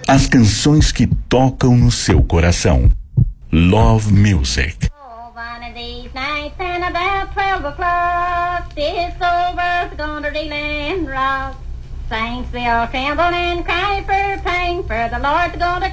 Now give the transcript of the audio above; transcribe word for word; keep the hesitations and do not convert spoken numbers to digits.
As canções que tocam no seu coração. Love Music. Oh, one of these nights and about twelve o'clock, this old world's gonna reel and rock. Saints they all tremble and cry for pain, for the Lord's gonna